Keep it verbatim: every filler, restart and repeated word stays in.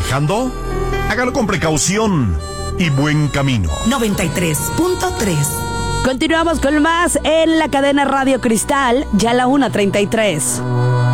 manejando, hágalo con precaución y buen camino. noventa y tres punto tres. Continuamos con más en la cadena Radio Cristal, ya la una treinta y tres.